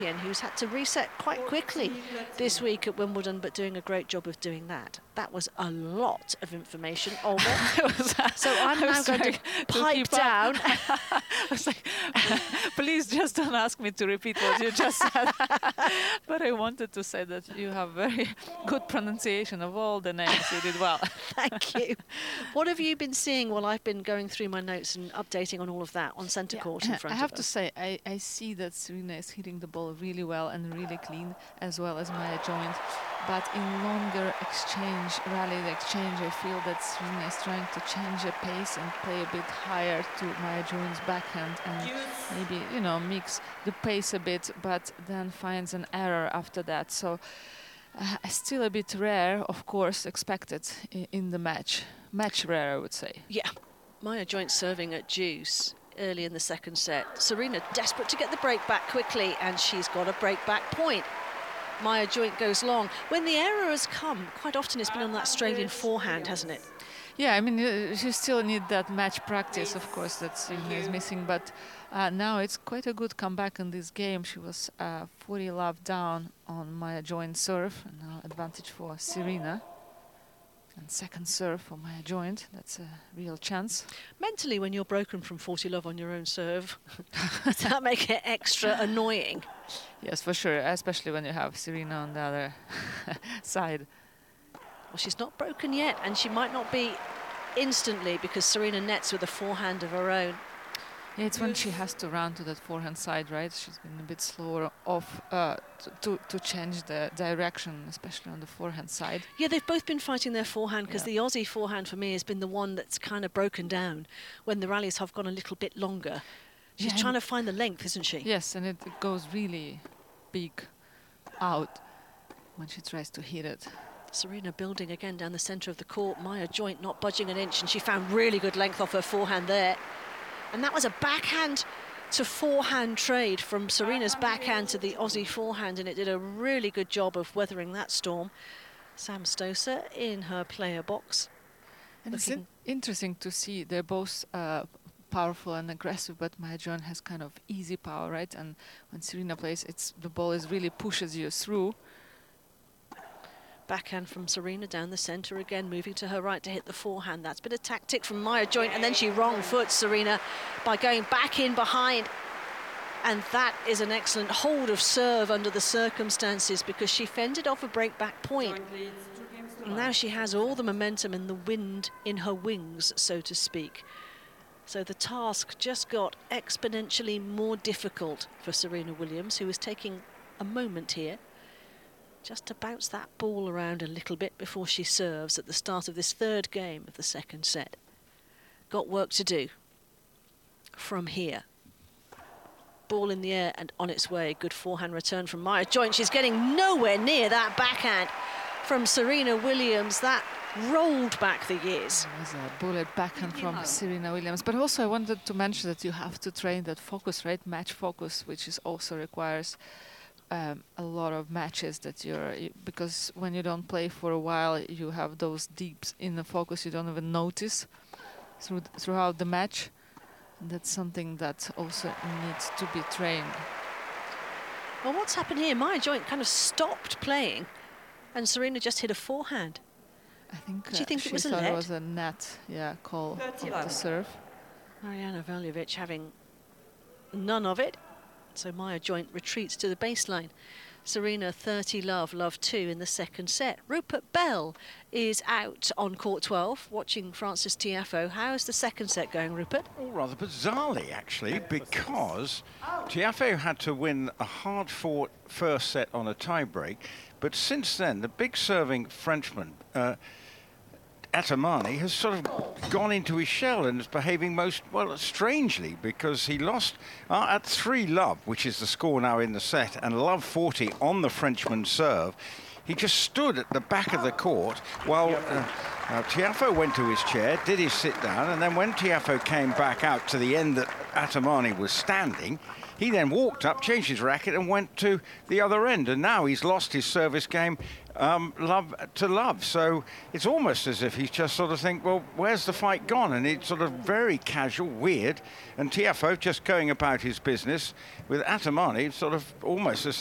who's had to reset quite quickly this week at Wimbledon, but doing a great job of doing that. That was a lot of information, Olga. So I'm now going to pipe down. I was like, please just don't ask me to repeat what you just said. But I wanted to say that you have very good pronunciation of all the names. You did well. Thank you. What have you been seeing while I've been going through my notes and updating on all of that on centre court in front of us? I have to say, I see that Serena is hitting the ball really well and really clean, as well as Maja Joint. But in longer exchange, rally the exchange, I feel that Serena is trying to change the pace and play a bit higher to Maja Joint's backhand and maybe, you know, mix the pace a bit, but then finds an error after that. So still a bit rare, of course, expected in the match. Match rare, I would say. Yeah, Maja Joint serving at deuce early in the second set. Serena desperate to get the break back quickly, and she's got a break back point. Maja Joint goes long. When the error has come, quite often it's been on that Australian forehand, hasn't it? Yeah, I mean, you still need that match practice, of course, that Serena is missing. But now it's quite a good comeback in this game. She was 40 love down on Maja Joint serve, and now advantage for Serena. And second serve for Maja Joint, that's a real chance. Mentally, when you're broken from 40 love on your own serve, does that make it extra annoying? Yes, for sure, especially when you have Serena on the other side. Well, she's not broken yet, and she might not be instantly, because Serena nets with a forehand of her own. Yeah, it's when she has to run to that forehand side, right? She's been a bit slower off to change the direction, especially on the forehand side. Yeah, they've both been fighting their forehand, because the Aussie forehand for me has been the one that's kind of broken down when the rallies have gone a little bit longer. She's trying to find the length, isn't she? Yes, and it goes really big out when she tries to hit it. Serena building again down the centre of the court. Maja Joint not budging an inch, and she found really good length off her forehand there. And that was a backhand to forehand trade from Serena's backhand to the Aussie forehand, and it did a really good job of weathering that storm. Sam Stosur in her player box. And it's interesting to see they're both powerful and aggressive, but Maja Joint has kind of easy power, right? And when Serena plays, the ball really pushes you through. Backhand from Serena down the centre again, moving to her right to hit the forehand. That's been a tactic from Maja Joint, and then she wrong foots Serena by going back in behind. And that is an excellent hold of serve under the circumstances, because she fended off a break back point. And now she has all the momentum and the wind in her wings, so to speak. So the task just got exponentially more difficult for Serena Williams, who is taking a moment here just to bounce that ball around a little bit before she serves at the start of this third game of the second set. Got work to do from here. Ball in the air and on its way. Good forehand return from Maja Joint. She's getting nowhere near that backhand from Serena Williams. That rolled back the years. It was a bullet backhand from Serena Williams. But also I wanted to mention that you have to train that focus, right? Match focus, which is also requires a lot of matches that because when you don't play for a while, you have those deeps in the focus you don't even notice throughout the match. And that's something that also needs to be trained. Well, what's happened here? Maja Joint kind of stopped playing, and Serena just hit a forehand. I think do you think she it was a thought let? it was a net, call of the serve. Mariana Valjevic having none of it. So Maja Joint retreats to the baseline. Serena 30 love 2 in the second set. Rupert Bell is out on court 12 watching Frances Tiafoe. How's the second set going, Rupert? Oh, rather bizarrely, actually, because Tiafoe had to win a hard-fought first set on a tie-break. But since then, the big serving Frenchman, Atamani, has sort of gone into his shell and is behaving most, well, strangely, because he lost at 3 love, which is the score now in the set, and love 40 on the Frenchman's serve. He just stood at the back of the court while Tiafoe went to his chair, did his sit down, and then when Tiafoe came back out to the end that Atamani was standing, He then walked up, changed his racket and went to the other end. And now he's lost his service game love to love. So it's almost as if he's just sort of think, well, where's the fight gone? And it's sort of very casual, weird. And Tiafoe just going about his business with Atamani sort of almost as